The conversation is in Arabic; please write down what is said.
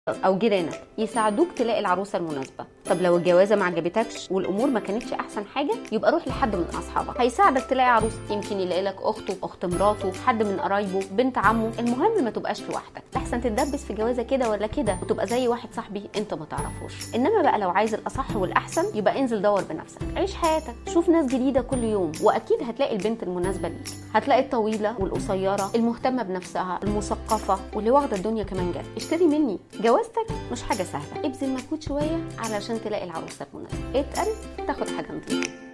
او جيرانك يساعدوك تلاقي العروسه المناسبه. طب لو الجوازه ما عجبتكش والامور ما كانتش احسن حاجه، يبقى روح لحد من اصحابك هيساعدك تلاقي عروسه. يمكن يلاقي لك اخته، اخت مراته، حد من قرايبه، بنت عمه. المهم ما تبقاش لوحدك، احسن تتدبس في جوازه كده ولا كده وتبقى زي واحد صاحبي انت ما تعرفوش. انما بقى لو عايز الاصح والاحسن، يبقى انزل دور بنفسك، عيش حياتك، شوف ناس جديده كل يوم، واكيد هتلاقي البنت المناسبه ليك. هتلاقي الطويله والقصيره، المهتمه بنفسها، المثقفه، واللي واخده الدنيا كمان جد. اشتري مني، جوازتك مش حاجه سهله، ابذل مجهود شويه علشان تلاقي العروسه المناسبه. اتقل تاخد حاجه نظيفه.